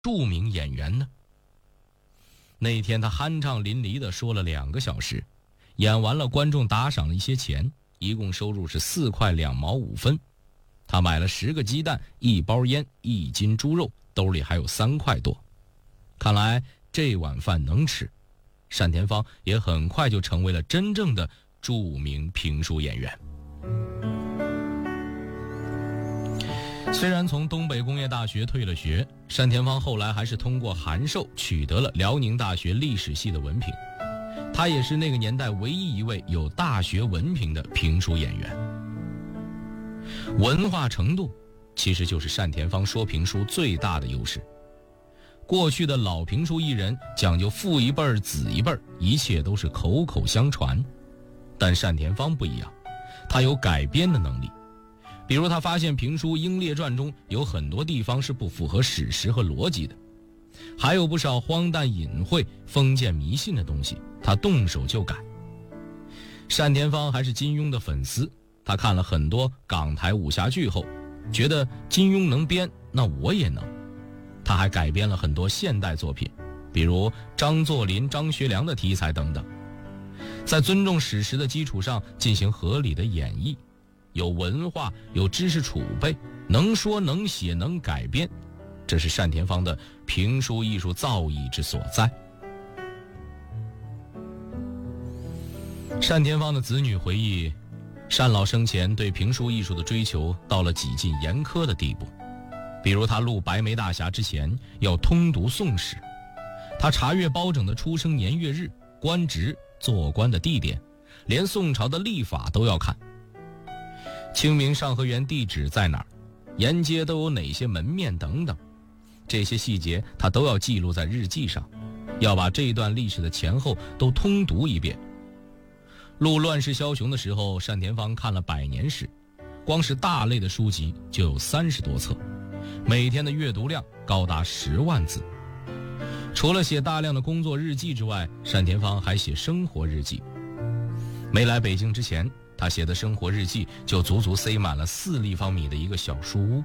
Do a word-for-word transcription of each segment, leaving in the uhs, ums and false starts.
著名演员呢？那天他酣畅淋漓地说了两个小时，演完了，观众打赏了一些钱，一共收入是四块两毛五分。他买了十个鸡蛋、一包烟、一斤猪肉，兜里还有三块多。看来这碗饭能吃，单田芳也很快就成为了真正的著名评书演员。虽然从东北工业大学退了学，单田芳后来还是通过函授取得了辽宁大学历史系的文凭。他也是那个年代唯一一位有大学文凭的评书演员。文化程度其实就是单田芳说评书最大的优势。过去的老评书艺人讲究父一辈儿子一辈儿，一切都是口口相传，但单田芳不一样，他有改编的能力。比如他发现评书《英烈传》中有很多地方是不符合史实和逻辑的，还有不少荒诞隐晦、封建迷信的东西，他动手就改。单田芳还是金庸的粉丝，他看了很多港台武侠剧后，觉得金庸能编，那我也能。他还改编了很多现代作品，比如张作霖、张学良的题材等等，在尊重史实的基础上进行合理的演绎，有文化，有知识储备，能说能写能改编，这是单田芳的评书艺术造诣之所在。单田芳的子女回忆，单老生前对评书艺术的追求到了几近严苛的地步。比如他录《白眉大侠》之前要通读宋史，他查阅包拯的出生年月日、官职、做官的地点，连宋朝的历法都要看。清明上河园地址在哪儿，沿街都有哪些门面等等，这些细节他都要记录在日记上，要把这一段历史的前后都通读一遍。录《乱世枭雄》的时候，单田芳看了百年史，光是大类的书籍就有三十多册，每天的阅读量高达十万字。除了写大量的工作日记之外，单田芳还写生活日记。没来北京之前，他写的生活日记就足足塞满了四立方米的一个小书屋。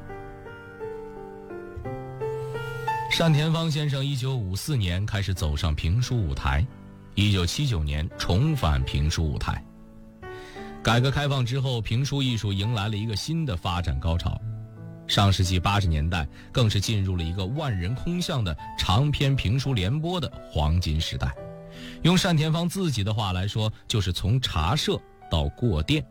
单田芳先生一九五四年开始走上评书舞台，一九七九年重返评书舞台。改革开放之后，评书艺术迎来了一个新的发展高潮。上世纪八十年代更是进入了一个万人空巷的长篇评书联播的黄金时代。用单田芳自己的话来说，就是从茶社到过店。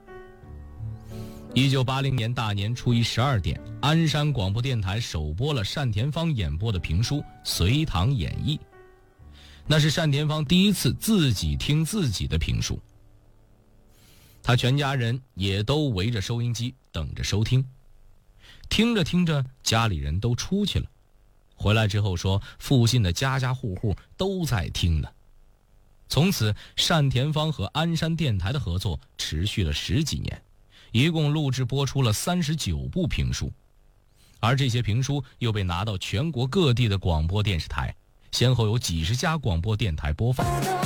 一九八零年大年初一十二点，鞍山广播电台首播了单田芳演播的评书《隋唐演义》，那是单田芳第一次自己听自己的评书。他全家人也都围着收音机等着收听。听着听着，家里人都出去了，回来之后说附近的家家户户都在听呢。从此单田芳和鞍山电台的合作持续了十几年，一共录制播出了三十九部评书，而这些评书又被拿到全国各地的广播电视台，先后有几十家广播电台播放。